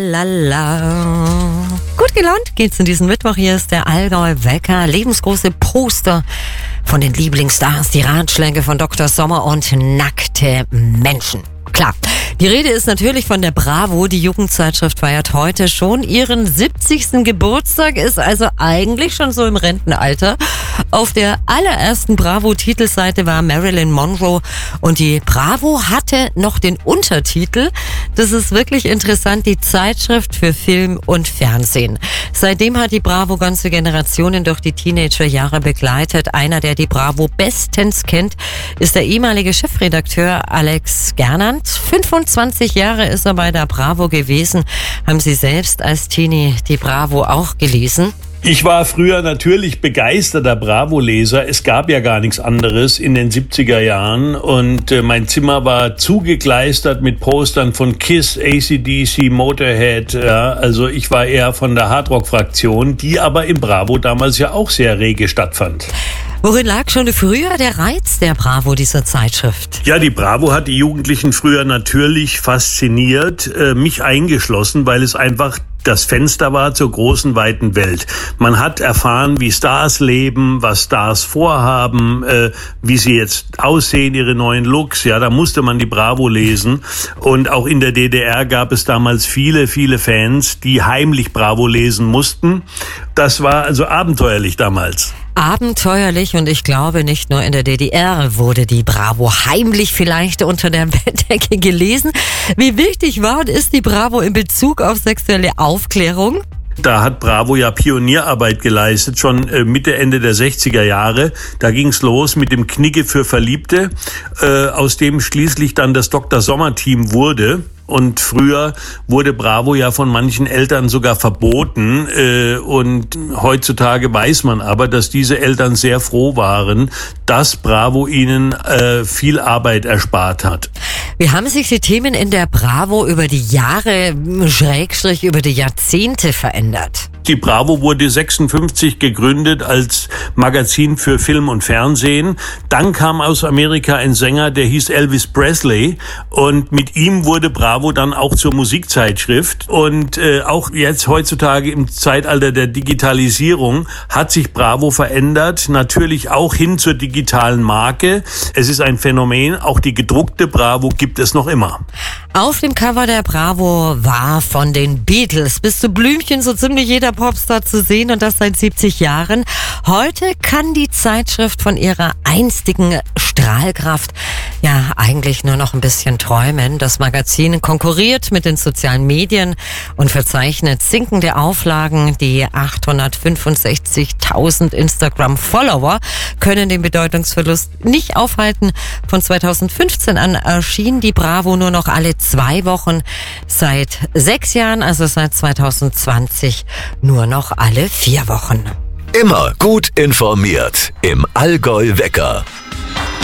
Lala. Gut gelaunt geht's in diesen Mittwoch. Hier ist der Allgäu Wecker. Lebensgroße Poster von den Lieblingsstars, die Ratschläge von Dr. Sommer und nackte Menschen. Klar, die Rede ist natürlich von der Bravo. Die Jugendzeitschrift feiert heute schon ihren 70. Geburtstag, ist also eigentlich schon so im Rentenalter. Auf der allerersten Bravo-Titelseite war Marilyn Monroe und die Bravo hatte noch den Untertitel. Das ist wirklich interessant, die Zeitschrift für Film und Fernsehen. Seitdem hat die Bravo ganze Generationen durch die Teenagerjahre begleitet. Einer, der die Bravo bestens kennt, ist der ehemalige Chefredakteur Alex Gernand. 25 Jahre ist er bei der Bravo gewesen. Haben Sie selbst als Teenie die Bravo auch gelesen? Ich war früher natürlich begeisterter Bravo-Leser. Es gab ja gar nichts anderes in den 70er Jahren. Und mein Zimmer war zugekleistert mit Postern von Kiss, AC/DC, Motorhead. Ja, also ich war eher von der Hardrock-Fraktion, die aber im Bravo damals ja auch sehr rege stattfand. Worin lag schon früher der Reiz der Bravo, dieser Zeitschrift? Ja, die Bravo hat die Jugendlichen früher natürlich fasziniert, mich eingeschlossen, weil es einfach das Fenster war zur großen, weiten Welt. Man hat erfahren, wie Stars leben, was Stars vorhaben, wie sie jetzt aussehen, ihre neuen Looks. Ja, da musste man die Bravo lesen. Und auch in der DDR gab es damals viele, viele Fans, die heimlich Bravo lesen mussten. Das war also abenteuerlich damals. Abenteuerlich, und ich glaube, nicht nur in der DDR wurde die Bravo heimlich vielleicht unter der Bettdecke gelesen. Wie wichtig war und ist die Bravo in Bezug auf sexuelle Aufklärung? Da hat Bravo ja Pionierarbeit geleistet, schon Mitte, Ende der 60er Jahre. Da ging's los mit dem Knigge für Verliebte, aus dem schließlich dann das Dr. Sommer-Team wurde. Und früher wurde Bravo ja von manchen Eltern sogar verboten. Und heutzutage weiß man aber, dass diese Eltern sehr froh waren, dass Bravo ihnen viel Arbeit erspart hat. Wie haben sich die Themen in der Bravo über die Jahre, / über die Jahrzehnte verändert? Die Bravo wurde 56 gegründet als Magazin für Film und Fernsehen. Dann kam aus Amerika ein Sänger, der hieß Elvis Presley. Und mit ihm wurde Bravo dann auch zur Musikzeitschrift. Und auch jetzt heutzutage im Zeitalter der Digitalisierung hat sich Bravo verändert. Natürlich auch hin zur digitalen Marke. Es ist ein Phänomen. Auch die gedruckte Bravo gibt es noch immer. Auf dem Cover der Bravo war von den Beatles bis zu Blümchen so ziemlich jeder Popstar zu sehen, und das seit 70 Jahren. Heute kann die Zeitschrift von ihrer einstigen Strahlkraft ja eigentlich nur noch ein bisschen träumen. Das Magazin konkurriert mit den sozialen Medien und verzeichnet sinkende Auflagen. Die 865.000 Instagram-Follower können den Bedeutungsverlust nicht aufhalten. Von 2015 an erschien die Bravo nur noch alle 2 Wochen. Seit 6 Jahren, also seit 2020, nur noch alle 4 Wochen. Immer gut informiert im Allgäu Wecker.